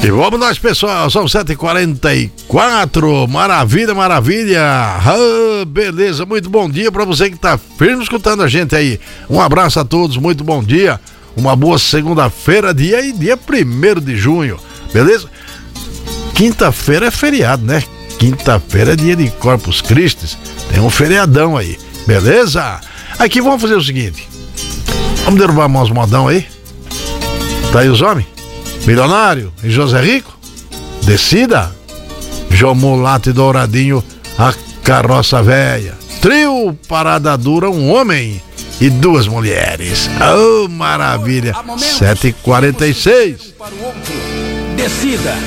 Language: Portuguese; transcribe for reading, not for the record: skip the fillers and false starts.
E vamos nós, pessoal, são 7h44, maravilha, maravilha. Beleza, muito bom dia pra você que tá firme escutando a gente aí. Um abraço a todos, muito bom dia. Uma boa segunda-feira, dia 1º de junho, beleza? Quinta-feira é feriado, né? Quinta-feira é dia de Corpus Christi, tem um feriadão aí, beleza? Aqui vamos fazer o seguinte, vamos derrubar umas modão aí. Tá aí os homens? Milionário e José Rico? Decida. João Mulato e Douradinho, a carroça velha. Trio Parada Dura, um homem e duas mulheres. Oh, maravilha. 7h46. Decida.